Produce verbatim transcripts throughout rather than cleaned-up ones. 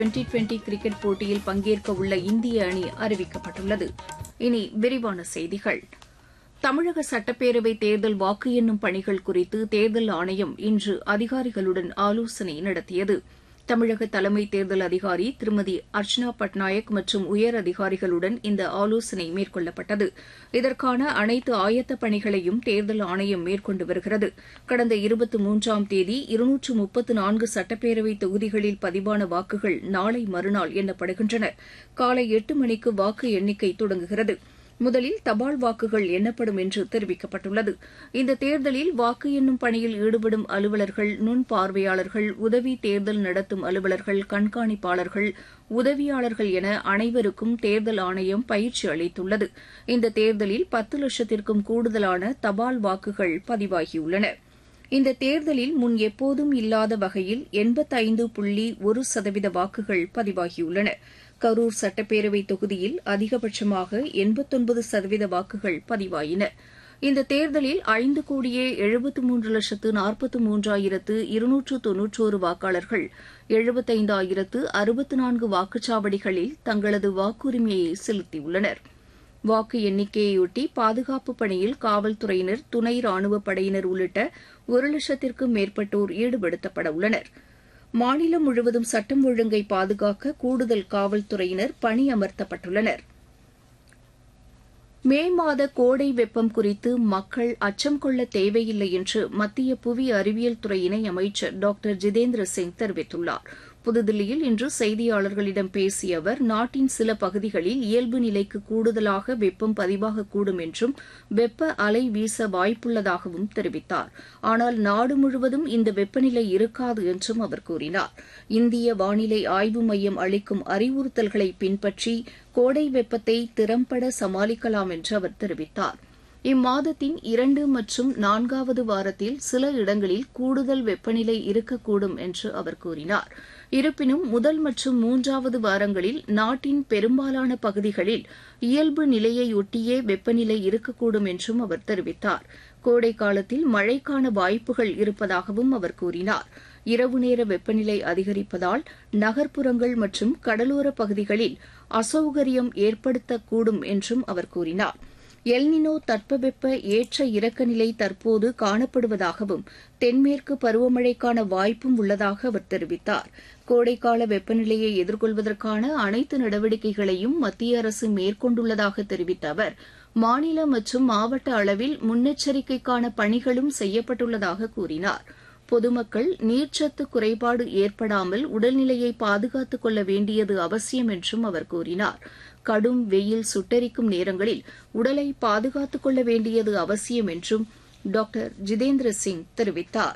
Twenty twenty cricket போட்டியில் பங்கேற்கவுள்ள இந்திய அணி அறிவிக்கப்பட்டுள்ளது. இனி விரிவான செய்திகள். தமிழக சட்டப்பேரவை தேர்தல் வாக்கு எண்ணும் பணிகள் குறித்து தேர்தல் ஆணையம் இன்று அதிகாரிகளுடன் ஆலோசனை நடத்தியது. தமிழக தலைமை தேர்தல் அதிகாரி திருமதி அர்ச்சனா பட்நாயக் மற்றும் உயர் அதிகாரிகளுடன் இந்த ஆலோசனை மேற்கொள்ளப்பட்டது. இதற்கான அனைத்து ஆயத்தப் பணிகளையும் தேர்தல் ஆணையம் மேற்கொண்டு வருகிறது. கடந்த இருபத்தி மூன்றாம் தேதி இருநூற்று முப்பத்து நான்கு சட்டப்பேரவை தொகுதிகளில் பதிவான வாக்குகள் நாளை மறுநாள் எண்ணப்படுகின்றன. காலை எட்டு மணிக்கு வாக்கு எண்ணிக்கை தொடங்குகிறது. முதலில் தபால் வாக்குகள் எண்ணப்படும் என்று தெரிவிக்கப்பட்டுள்ளது. இந்த தேர்தலில் வாக்கு எண்ணும் பணியில் ஈடுபடும் அலுவலர்கள், நுண் பார்வையாளர்கள், உதவி தேர்தல் நடத்தும் அலுவலர்கள், கண்காணிப்பாளர்கள், உதவியாளர்கள் என அனைவருக்கும் தேர்தல் ஆணையம் பயிற்சி அளித்துள்ளது. இந்த தேர்தலில் பத்து லட்சத்திற்கும் கூடுதலான தபால் வாக்குகள் பதிவாகியுள்ளன. இந்த தேர்தலில் முன் எப்போதும் இல்லாத வகையில் எண்பத்தைந்து புள்ளி ஒரு சதவீத வாக்குகள் பதிவாகியுள்ளன. கரூர் சட்டப்பேரவை தொகுதியில் அதிகபட்சமாக எண்பத்தொன்பது சதவீத வாக்குகள் பதிவாயின. இந்த தேர்தலில் ஐந்து கோடியே எழுபத்து மூன்று லட்சத்து நாற்பத்து மூன்றாயிரத்து இருநூற்று தொன்னூற்றோரு வாக்காளர்கள் எழுபத்தைந்தாயிரத்து அறுபத்து நான்கு வாக்குச்சாவடிகளில் தங்களது வாக்குரிமையை செலுத்தியுள்ளனர். வாக்கு எண்ணிக்கையொட்டி பாதுகாப்புப் பணியில் காவல்துறையினர், துணை ராணுவப் படையினர் உள்ளிட்ட ஒரு லட்சத்திற்கும் மேற்பட்டோர் ஈடுபடுத்தப்பட உள்ளனர். மாநிலம் முழுவதும் சட்டம் ஒழுங்கை பாதுகாக்க கூடுதல் காவல்துறையினர் பணியமர்த்தப்பட்டுள்ளனர். மே மாத கோடை வெப்பம் குறித்து மக்கள் அச்சம் கொள்ள தேவையில்லை என்று மத்திய புவி அறிவியல் துறை இணையமைச்சர் டாக்டர் ஜிதேந்திர சிங் தெரிவித்துள்ளார். புதுதில்லியில் இன்று செய்தியாளர்களிடம் பேசிய அவர், நாட்டின் சில பகுதிகளில் இயல்பு நிலைக்கு கூடுதலாக வெப்பம் பதிவாகக்கூடும் என்றும் வெப்ப அலை வீச வாய்ப்புள்ளதாகவும் தெரிவித்தார். ஆனால் நாடு முழுவதும் இந்த வெப்பநிலை இருக்காது என்றும் அவர் கூறினார். இந்திய வானிலை ஆய்வு மையம் அளிக்கும் அறிவுறுத்தல்களை பின்பற்றி கோடை வெப்பத்தை திறம்பட சமாளிக்கலாம் என்று அவர் தெரிவித்தார். இம்மாதத்தின் இரண்டு மற்றும் நான்காவது வாரத்தில் சில இடங்களில் கூடுதல் வெப்பநிலை இருக்கக்கூடும் என்று அவர் கூறினார். இருப்பினும் முதல் மற்றும் மூன்றாவது வாரங்களில் நாட்டின் பெரும்பாலான பகுதிகளில் இயல்பு நிலையையொட்டியே வெப்பநிலை இருக்கக்கூடும் என்றும் அவர் தெரிவித்தார். கோடை காலத்தில் மழைக்கான வாய்ப்புகள் இருப்பதாகவும் அவர் கூறினார். இரவு நேர வெப்பநிலை அதிகரிப்பதால் நகர்ப்புறங்கள் மற்றும் கடலோர பகுதிகளில் அசௌகரியம் ஏற்படுத்தக்கூடும் என்றும் அவர் கூறினார். எல்னினோ தட்பவெப்ப ஏற்ற இறக்க நிலை தற்போது காணப்படுவதாகவும் தென்மேற்கு பருவமழைக்கான வாய்ப்பும் உள்ளதாக அவர் தெரிவித்தார். கோடைக்கால வெப்பநிலையை எதிர்கொள்வதற்கான அனைத்து நடவடிக்கைகளையும் மத்திய அரசு மேற்கொண்டுள்ளதாக தெரிவித்த அவர், மாநில மற்றும் மாவட்ட அளவில் முன்னெச்சரிக்கைக்கான பணிகளும் செய்யப்பட்டுள்ளதாக கூறினார். பொதுமக்கள் நீர்ச்சத்து குறைபாடு ஏற்படாமல் உடல்நிலையை பாதுகாத்துக் கொள்ள வேண்டியது அவசியம் என்றும் அவர் கூறினார். கடும் வெயில் சுட்டெரிக்கும் நேரங்களில் உடலை பாதுகாத்துக் கொள்ள வேண்டியது அவசியம் என்றும் டாக்டர் ஜிதேந்திர சிங் தெரிவித்தார்.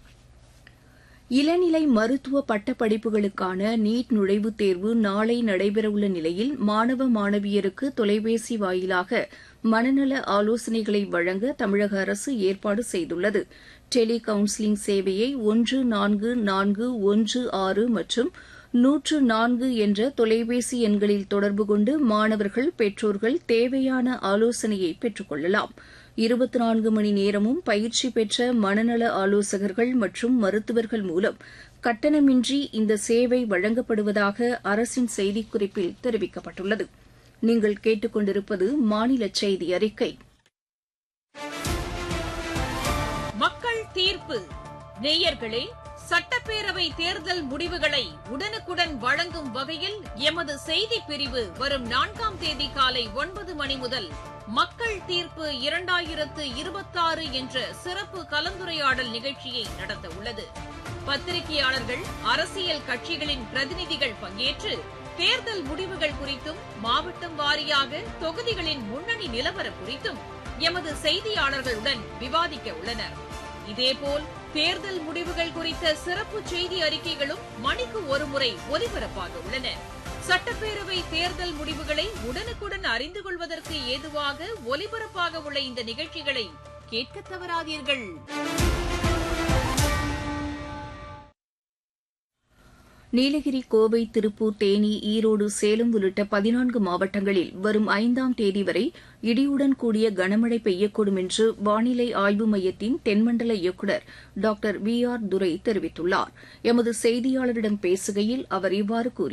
இளநிலை மருத்துவ பட்டப்படிப்புகளுக்கான நீட் நுழைவுத் தேர்வு நாளை நடைபெறவுள்ள நிலையில் மாணவ மாணவியருக்கு தொலைபேசி வாயிலாக மனநல ஆலோசனைகளை வழங்க தமிழக அரசு ஏற்பாடு செய்துள்ளது. டெலி கவுன்சிலிங் சேவையை ஒன்று நான்கு நான்கு ஒன்று ஆறு மற்றும் நூற்று நான்கு என்ற தொலைபேசி எண்களில் தொடர்பு கொண்டு மாணவர்கள், பெற்றோர்கள் தேவையான ஆலோசனையை பெற்றுக் கொள்ளலாம். இருபத்தி நான்கு மணி நேரமும் பயிற்சி பெற்ற மனநல ஆலோசகர்கள் மற்றும் மருத்துவர்கள் மூலம் கட்டணமின்றி இந்த சேவை வழங்கப்படுவதாக அரசின் செய்திக்குறிப்பில் தெரிவிக்கப்பட்டுள்ளது. நீங்கள் கேட்டுக் கொண்டிருப்பது மாநில செய்தி அறிக்கை. மக்கள் தீர்ப்பு. நேயர்களே, சட்டப்பேரவை தேர்தல் முடிவுகளை உடனுக்குடன் வழங்கும் வகையில் எமது செய்திப் பிரிவு வரும் நான்காம் தேதி காலை ஒன்பது மணி முதல் மக்கள் தீர்ப்பு இரண்டாயிரத்து இருபத்தாறு என்ற சிறப்பு கலந்துரையாடல் நிகழ்ச்சியை நடத்த உள்ளது. பத்திரிகையாளர்கள், அரசியல் கட்சிகளின் பிரதிநிதிகள் பங்கேற்று தேர்தல் முடிவுகள் குறித்தும், மாவட்டம் வாரியாக தொகுதிகளின் முன்னணி நிலவரம் குறித்தும் எமது செய்தியாளர்களுடன் விவாதிக்க உள்ளனர். இதேபோல் தேர்தல் முடிவுகள் குறித்த சிறப்பு செய்தி அறிக்கைகளும் மணிக்கு ஒருமுறை ஒலிபரப்பாக உள்ளன. சட்டப்பேரவை தேர்தல் முடிவுகளை உடனுக்குடன் அறிந்து கொள்வதற்கு ஏதுவாக ஒலிபரப்பாக உள்ள இந்த நிகழ்ச்சிகளை கேட்க தவறாதீர்கள். நீலகிரி, கோவை, திருப்பூர், தேனி, ஈரோடு, சேலம் உள்ளிட்ட பதினான்கு மாவட்டங்களில் வரும் ஐந்தாம் தேதி வரை இடியுடன் கூடிய கனமழை பெய்யக்கூடும் என்று வானிலை ஆய்வு மையத்தின் தென்மண்டல இயக்குநர் டாக்டர் வி ஆர் துரை தெரிவித்துள்ளார். எமது செய்தியாளரிடம் பேசுகையில் அவர் இவ்வாறு கூறினார்.